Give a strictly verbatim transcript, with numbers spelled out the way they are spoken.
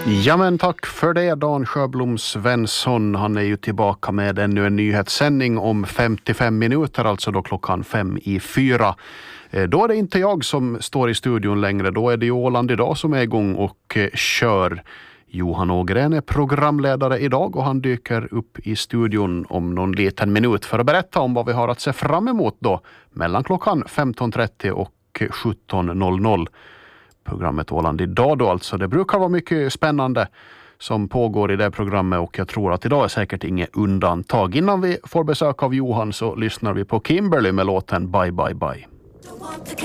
Ja, men tack för det, Dan Sjöblom Svensson. Han är ju tillbaka med ännu en nyhetssändning om femtiofem minuter, alltså då klockan fem i fyra. Då är det inte jag som står i studion längre, då är det ju Åland idag som är igång och kör. Johan Ågren är programledare idag och han dyker upp i studion om någon liten minut för att berätta om vad vi har att se fram emot då mellan klockan femton trettio och sjutton noll noll. Programmet Åland idag då alltså. Det brukar vara mycket spännande som pågår i det programmet och jag tror att idag är säkert inget undantag. Innan vi får besök av Johan så lyssnar vi på Kimberly med låten Bye Bye Bye.